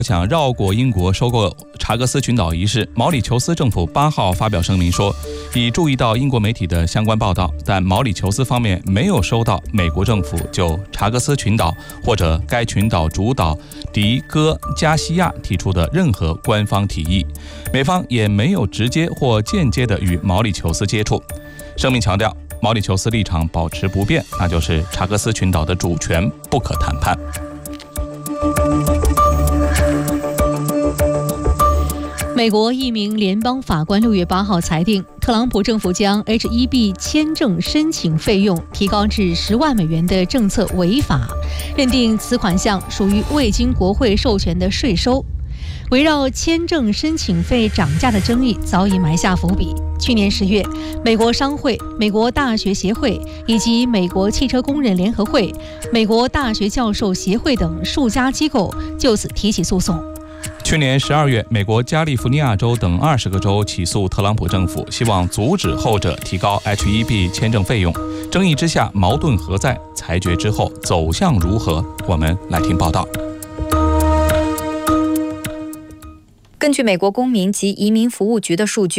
想绕过英国收购查格斯群岛一事，毛里求斯政府8号发表声明说，已注意到英国媒体的相关报道，但毛里求斯方面没有收到美国政府就查格斯群岛或者该群岛主岛迪戈加西亚提出的任何官方提议，美方也没有直接或间接地与毛里求斯接触。声明强调，毛里求斯立场保持不变，那就是查格斯群岛的主权不可谈判。 美国一名联邦法官6月8号裁定，特朗普政府将 H-1B 签证申请费用提高至10万美元的政策违法，认定此款项属于未经国会授权的税收。围绕签证申请费涨价的争议早已埋下伏笔。去年10月，美国商会、美国大学协会以及美国汽车工人联合会、美国大学教授协会等数家机构就此提起诉讼。 去年12月，美国加利福尼亚州等20个州起诉特朗普政府，希望阻止后者提高 H-1B 签证费用。争议之下，矛盾何在？裁决之后走向如何？我们来听报道。 根据美国公民及移民服务局的数据，